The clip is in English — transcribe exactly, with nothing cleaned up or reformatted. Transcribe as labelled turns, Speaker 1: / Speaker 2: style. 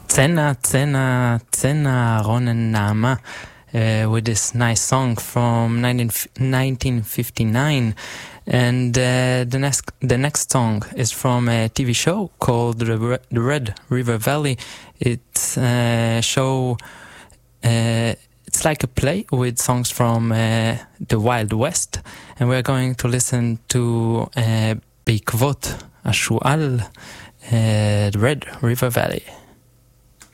Speaker 1: Tsena, Tsena, Tsena, Ronen Nama, uh, with this nice song from nineteen fifty-nine. And uh, the next the next song is from a T V show called The, Re- the Red River Valley. It's a show, uh, it's like a play with songs from uh, the Wild West. And we're going to listen to uh, בעקבות השועל, uh, The Red River Valley.